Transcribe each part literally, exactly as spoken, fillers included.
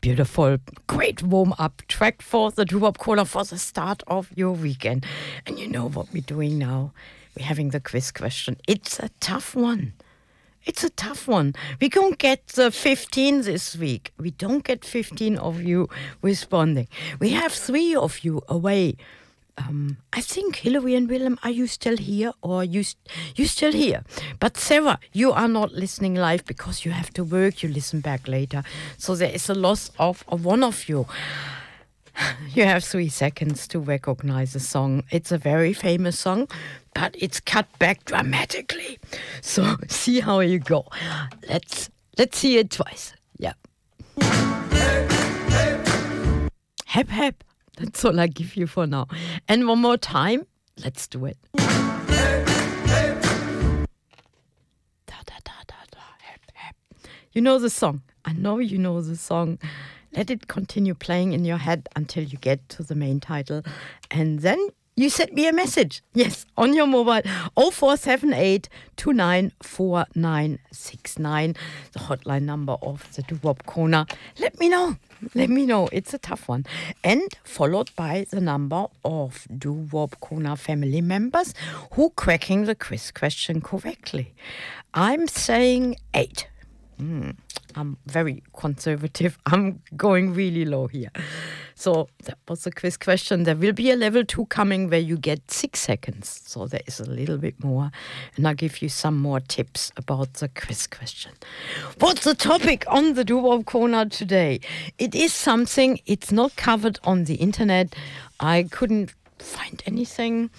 Beautiful, great warm-up track for the Doo-Wop Corner for the start of your weekend. And you know what we're doing now? We're having the quiz question. It's a tough one. It's a tough one. We don't get the fifteen this week. We don't get fifteen of you responding. We have three of you away. Um, I think Hillary and Willem, are you still here or you you still here? But Sarah, you are not listening live because you have to work. You listen back later. So there is a loss of, of one of you. You have three seconds to recognize the song. It's a very famous song, but it's cut back dramatically. So see how you go. Let's let's see it twice. Yeah. Hep hep. That's all I give you for now. And one more time. Let's do it. Da, da, da, da, da. Hep, hep. You know the song. I know you know the song. Let it continue playing in your head until you get to the main title. And then you send me a message. Yes, on your mobile. oh four seven eight, two nine four nine six nine. The hotline number of the Doo-Wop Corner. Let me know. Let me know. It's a tough one. And followed by the number of Doo-Wop Corner family members who cracking the quiz question correctly. I'm saying eight. Mm, I'm very conservative. I'm going really low here. So that was the quiz question. There will be a level two coming where you get six seconds. So there is a little bit more. And I'll give you some more tips about the quiz question. What's the topic on the Doo-Wop Corner today? It is something, it's not covered on the internet. I couldn't find anything.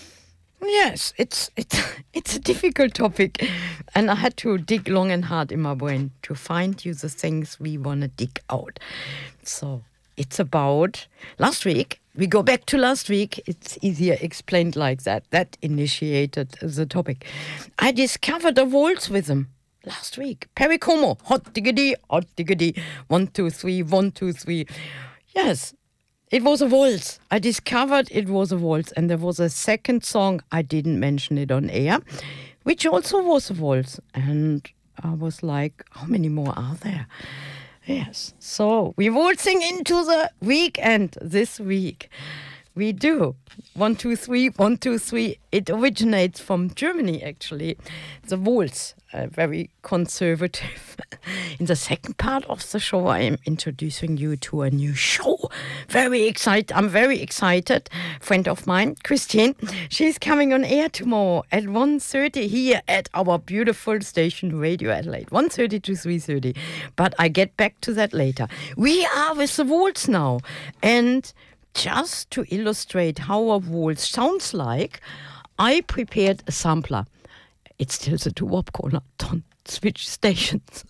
Yes, it's it's it's a difficult topic, and I had to dig long and hard in my brain to find you the things we want to dig out. So it's about last week. We go back to last week. It's easier explained like that. That initiated the topic. I discovered a waltz rhythm last week. Perry Como, hot diggity, hot diggity, one two three, one two three. Yes. It was a waltz. I discovered it was a waltz. And there was a second song, I didn't mention it on air, which also was a waltz. And I was like, how many more are there? Yes. So we're waltzing into the weekend this week. We do. One, two, three, one, two, three. It originates from Germany, actually. The waltz, uh, very conservative. In the second part of the show, I am introducing you to a new show. Very excited. I'm very excited. Friend of mine, Christine, she's coming on air tomorrow at one thirty here at our beautiful station, Radio Adelaide. one thirty to three thirty. But I get back to that later. We are with the waltz now. And just to illustrate how a waltz sounds like, I prepared a sampler. It's still the Doo-Wop Corner. Don't switch stations.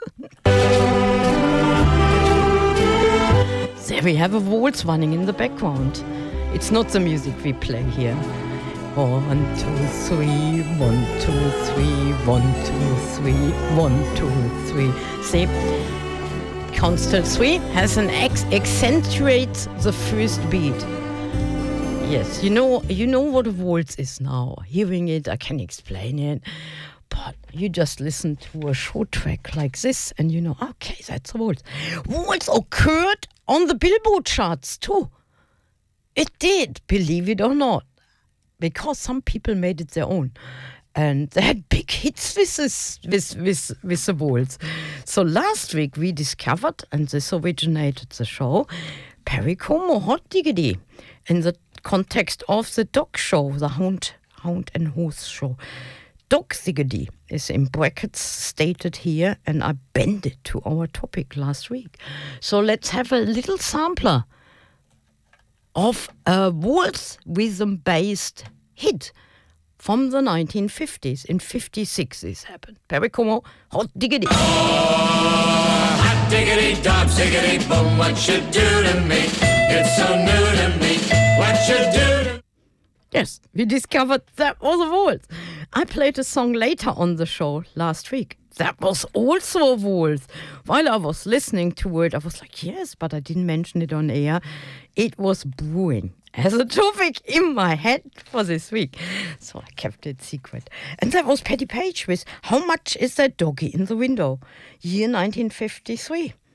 There we have a waltz running in the background. It's not the music we play here. One, two, three, one, two, three, one, two, three, one, two, three. See? Counts till three, has an X, accentuates the first beat. Yes, you know, you know what a waltz is now. Hearing it, I can explain it. But you just listen to a short track like this and you know, okay, that's a waltz. Waltz occurred on the Billboard charts too. It did, believe it or not. Because some people made it their own. And they had big hits with this, with, with, with the waltz. So last week we discovered, and this originated the show, Perry Como, Hot Diggity, in the context of the dog show, the Hound, Hound and Horse show. Dog Diggity is in brackets stated here, and I bent it to our topic last week. So let's have a little sampler of a waltz rhythm-based hit from the nineteen fifties. In fifty-six this happened. Perry Como, Hot Diggity. Oh, hot diggity, dog diggity, boom, what you do to me? It's so new to me, what you do to me? Yes, we discovered that was a waltz. I played a song later on the show last week. That was also a waltz. While I was listening to it, I was like, yes, but I didn't mention it on air. It was brewing as a topic in my head for this week. So I kept it secret. And that was Patti Page with How Much Is That Doggy in the Window? Year nineteen fifty-three.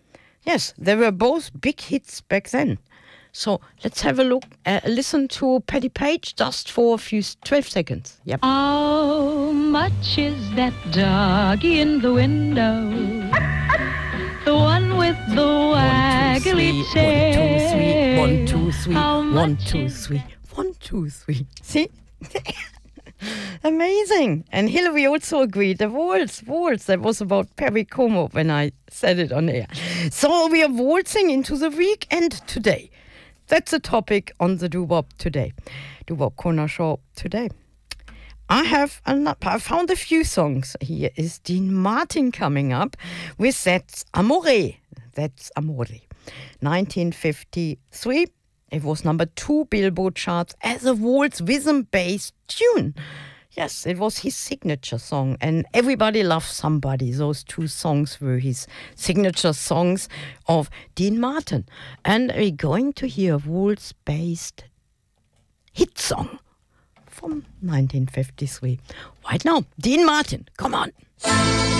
Yes, they were both big hits back then. So let's have a look, uh, listen to Patti Page just for a few, twelve seconds. Yep. How much is that doggy in the window? The one with the waggly tail. One, two, three, How one, much two, is- three, one, two, three. See? Amazing. And Hillary also agreed. The waltz, waltz. That was about Perry Como when I said it on air. So we are waltzing into the weekend today. That's the topic on the Doo-Wop today. Doo-Wop Corner Show today. I have an, I found a few songs. Here is Dean Martin coming up with That's Amore. That's Amore. nineteen fifty-three. It was number two Billboard charts as a waltz rhythm-based tune. Yes, it was his signature song, and Everybody Loves Somebody. Those two songs were his signature songs of Dean Martin. And we're going to hear a waltz-based hit song from nineteen fifty-three. Right now, Dean Martin, come on.